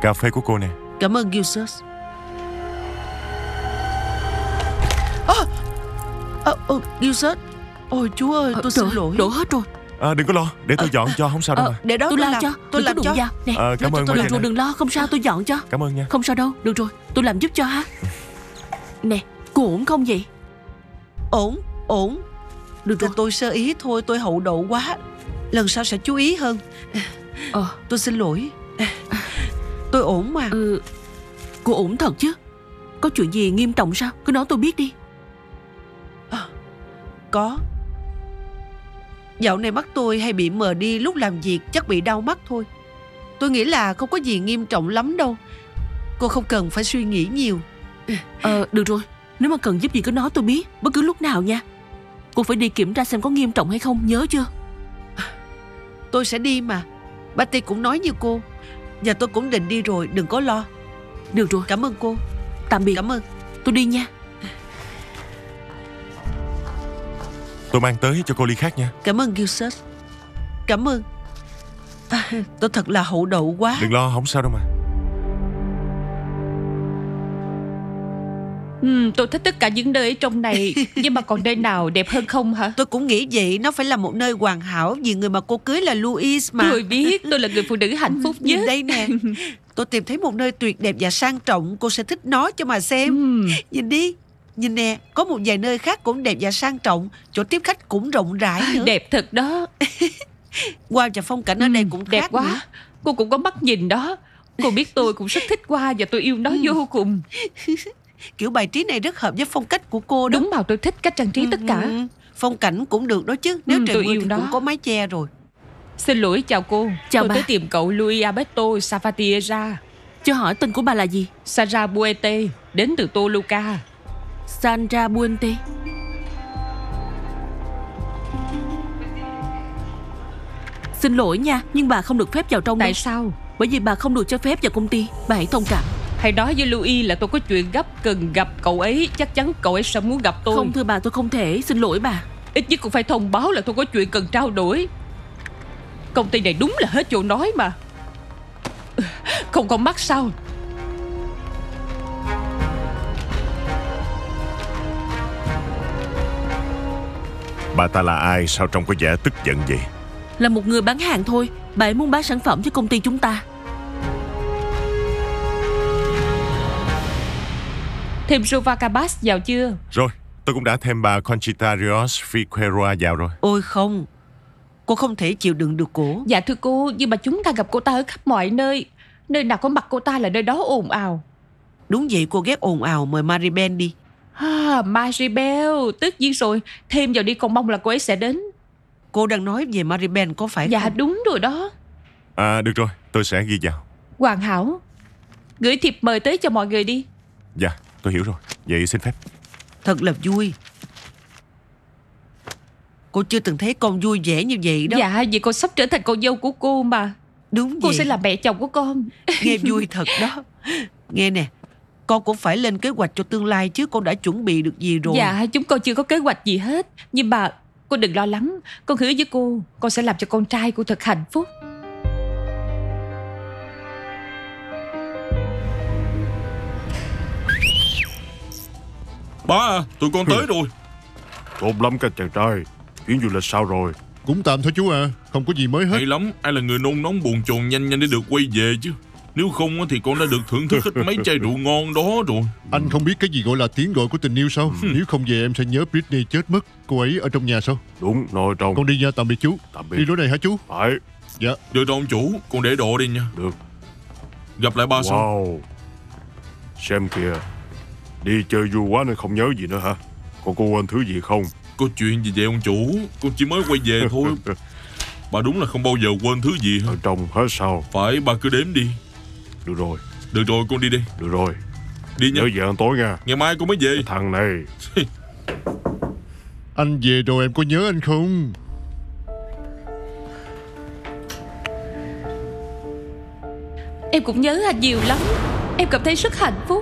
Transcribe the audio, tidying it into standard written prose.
Cà phê của cô nè. Cảm ơn Gilsus. Gilsus. Ôi chú ơi, tôi xin lỗi. Đổ hết rồi. Đừng có lo, để tôi dọn cho, không sao đâu mà. Để đó Tôi làm cho. Tôi làm cho. Nè, Cảm ơn. được rồi, đừng lo, không sao, tôi dọn cho. Cảm ơn nha. Không sao đâu, được rồi, tôi làm giúp cho ha. Nè, cô ổn không vậy? Ổn. Được rồi. Tôi sơ ý thôi, tôi hậu đậu quá. Lần sau sẽ chú ý hơn. Tôi xin lỗi. Tôi ổn mà. Cô ổn thật chứ? Có chuyện gì nghiêm trọng sao? Cứ nói tôi biết đi. Có. Dạo này mắt tôi hay bị mờ đi, lúc làm việc chắc bị đau mắt thôi. Tôi nghĩ là không có gì nghiêm trọng lắm đâu. Cô không cần phải suy nghĩ nhiều. Được rồi, nếu mà cần giúp gì cứ nói tôi biết, bất cứ lúc nào nha. Cô phải đi kiểm tra xem có nghiêm trọng hay không, nhớ chưa? Tôi sẽ đi mà. Patty cũng nói như cô. Và tôi cũng định đi rồi, đừng có lo. Được rồi. Cảm ơn cô. Tạm biệt. Cảm ơn. Tôi đi nha. Tôi mang tới cho cô ly khác nha. Cảm ơn Gilsus. Cảm ơn. Tôi thật là hậu đậu quá. Đừng lo, không sao đâu mà. Tôi thích tất cả những nơi ở trong này. Nhưng mà còn nơi nào đẹp hơn không hả? Tôi cũng nghĩ vậy. Nó phải là một nơi hoàn hảo, vì người mà cô cưới là Louise mà. Tôi biết, tôi là người phụ nữ hạnh phúc nhất. Nhìn đây nè. Tôi tìm thấy một nơi tuyệt đẹp và sang trọng. Cô sẽ thích nó cho mà xem. Nhìn đi. Nhìn nè, có một vài nơi khác cũng đẹp và sang trọng. Chỗ tiếp khách cũng rộng rãi nữa. Đẹp thật đó. Hoa và phong cảnh ở đây cũng đẹp khác quá nữa. Cô cũng có mắt nhìn đó. Cô biết tôi cũng rất thích hoa và tôi yêu nó vô cùng. Kiểu bài trí này rất hợp với phong cách của cô đó. Đúng mà tôi thích cách trang trí tất cả. Phong cảnh cũng được đó chứ. Nếu trời tôi mưa yêu thì nó. cũng có mái che rồi. Xin lỗi, chào cô. Chào tôi bà. tới tìm cậu Luis Alberto Savatiera. Cho hỏi tên của bà là gì? Sara Buete, đến từ Toluca. Sandra Buente. Xin lỗi nha, nhưng bà không được phép vào trong. Tại đâu. sao? Bởi vì bà không được cho phép vào công ty. Bà hãy thông cảm. Hãy nói với Louis là tôi có chuyện gấp cần gặp cậu ấy. Chắc chắn cậu ấy sẽ muốn gặp tôi. Không thưa bà, tôi không thể. Xin lỗi bà. Ít nhất cũng phải thông báo là tôi có chuyện cần trao đổi. Công ty này đúng là hết chỗ nói mà. Không con mắt sao? Bà ta là ai, sao trông có vẻ tức giận vậy? Là một người bán hàng thôi. Bà ấy muốn bán sản phẩm cho công ty chúng ta. Thêm Jova Cabas vào chưa? Rồi, tôi cũng đã thêm bà Conchita Rios Figueroa vào rồi. Ôi không, cô không thể chịu đựng được cổ. Dạ thưa cô, nhưng mà chúng ta gặp cô ta ở khắp mọi nơi. Nơi nào có mặt cô ta là nơi đó ồn ào. Đúng vậy, cô ghét ồn ào. Mời Maribel đi. Maribel, tất nhiên rồi. Thêm vào đi, còn mong là cô ấy sẽ đến. Cô đang nói về Maribel có phải Dạ không? đúng rồi đó. Được rồi, tôi sẽ ghi vào. Hoàn hảo. Gửi thiệp mời tới cho mọi người đi. Dạ, tôi hiểu rồi. Vậy xin phép. Thật là vui. Cô chưa từng thấy con vui vẻ như vậy đó. Dạ, vì con sắp trở thành con dâu của cô mà. Đúng Cô vậy. sẽ là mẹ chồng của con. Nghe vui thật đó. Nghe nè, con cũng phải lên kế hoạch cho tương lai chứ. Con đã chuẩn bị được gì rồi? Dạ, chúng con chưa có kế hoạch gì hết. Nhưng mà cô đừng lo lắng. Con hứa với cô, con sẽ làm cho con trai cô thật hạnh phúc. Ba à, tụi con tới rồi. Tốt lắm các chàng trai. Chuyến du lịch sao rồi? Cũng tạm thôi chú à, không có gì mới hết. Hay lắm, ai là người nôn nóng buồn chồn nhanh nhanh để được quay về chứ. Nếu không thì con đã được thưởng thức hết mấy chai rượu ngon đó rồi. Anh không biết cái gì gọi là tiếng gọi của tình yêu sao? Nếu không về em sẽ nhớ Britney chết mất. Cô ấy ở trong nhà sao? Đúng, nội trong. Con đi nha, tạm biệt chú. Tạm biệt. Đi lối này hả chú? Phải. Dạ. Được rồi ông chủ, con để đồ đi nha. Được. Gặp lại ba sau. Wow. Xem kìa. Đi chơi vui quá nên không nhớ gì nữa hả? Còn cô quên thứ gì không? Có chuyện gì vậy ông chủ? Con chỉ mới quay về thôi. Bà đúng là không bao giờ quên thứ gì hả? Ở trong hết sao? Phải, bà cứ đếm đi. Được rồi. Được rồi, con đi đi. Được rồi. Đi nha. Nhớ về ăn tối nha. Ngày mai con mới về. Cái thằng này. Anh về rồi em có nhớ anh không? Em cũng nhớ anh nhiều lắm. Em cảm thấy rất hạnh phúc.